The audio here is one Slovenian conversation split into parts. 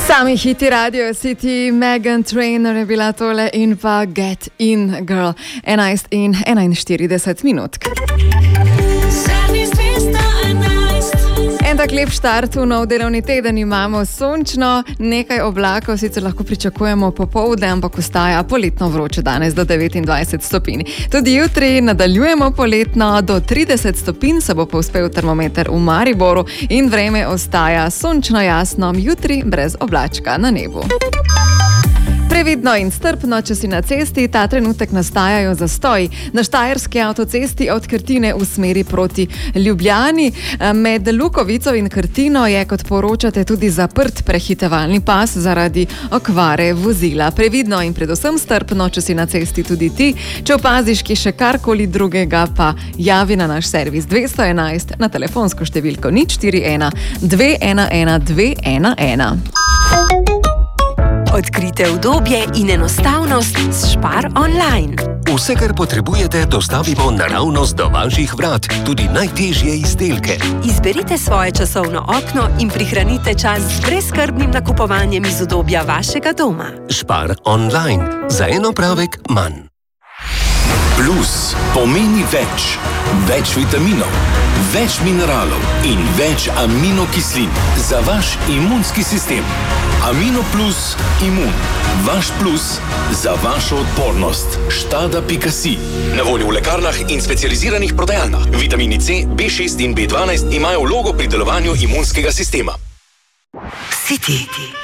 Sami hiti Radio City, Meghan Trainor je bila tole in pa Get In Girl, 11:41. En tak lep štart v nov delovni teden imamo, sončno, nekaj oblakov, sicer lahko pričakujemo popoldne, ampak ostaja poletno vroče danes do 29 stopinj. Tudi jutri nadaljujemo poletno, do 30 stopinj se bo povzpel termometer v Mariboru in vreme ostaja sončno jasno, jutri brez oblačka na nebu. Previdno in strpno, če si na cesti, ta trenutek nastajajo zastoji. Na štajerski avtocesti od Krtine v smeri proti Ljubljani. Med Lukovico in Krtino je, kot poročate, tudi zaprt prehitevalni pas zaradi okvare vozila. Previdno in predvsem strpno, če si na cesti tudi ti. Če opaziš, ki še karkoli drugega, pa javi na naš servis 211 na telefonsko številko 041 211 211. Odkrite udobje in enostavnost s Spar online. Vse, kar potrebujete, dostavimo naravnost do vaših vrat, tudi najtežje izdelke. Izberite svoje časovno okno in prihranite čas z brezskrbnim nakupovanjem iz udobja vašega doma. Spar online. Za en opravek manj. Plus pomeni več. Več vitaminov, več mineralov in več aminokislin za vaš imunski sistem. Amino Plus Imun. Vaš plus za vašo odpornost. Stada.si. Na voljo v lekarnah in specializiranih prodajalnah. Vitamini C, B6 in B12 imajo vlogo pri delovanju imunskega sistema. City.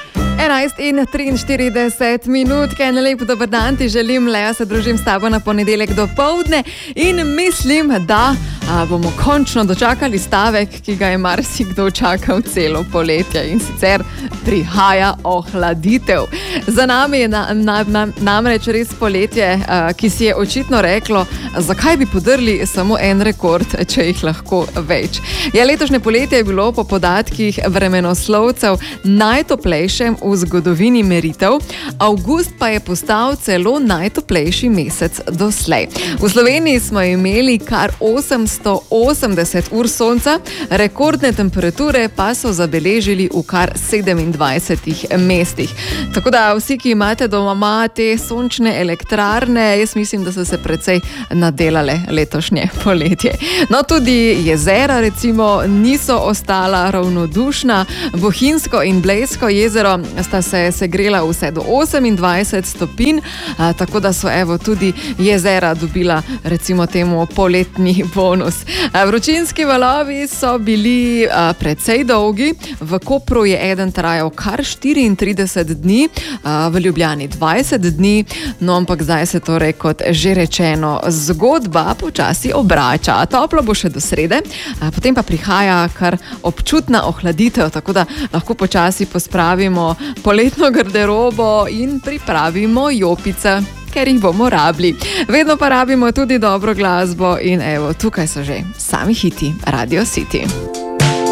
11:43, kaj lep dober dan ti želim, Lea, se družim s tabo na ponedeljek do povdne in mislim, da bomo končno dočakali stavek, ki ga je marsikdo čakal celo poletje, in sicer prihaja ohladitev. Za nami je namreč res poletje, ki si je očitno reklo, zakaj bi podrli samo en rekord, če jih lahko več. Ja, letošnje poletje je bilo po podatkih vremenoslovcev najtoplejše v zgodovini meritev, avgust pa je postal celo najtoplejši mesec doslej. V Sloveniji smo imeli kar 880 ur sonca, rekordne temperature pa so zabeležili v kar 27 mestih. Tako da vsi, ki imate doma te sončne elektrarne, jaz mislim, da so se precej nadelale letošnje poletje. No, tudi jezera recimo niso ostala ravnodušna. Bohinjsko in Blejsko jezero sta se segrela vse do 28 stopinj, tako da so evo tudi jezera dobila recimo temu poletni bonus. Vročinski valovi so bili precej dolgi, v Kopru je eden trajal kar 34 dni, v Ljubljani 20 dni, no ampak zdaj se torej, kot že rečeno, zgodba počasi obrača. Toplo bo še do srede, potem pa prihaja kar občutna ohladitev, tako da lahko počasi pospravimo poletno garderobo in pripravimo jopice, ker jih bomo rabili. Vedno pa rabimo tudi dobro glasbo in evo, tukaj so že sami hiti Radio City.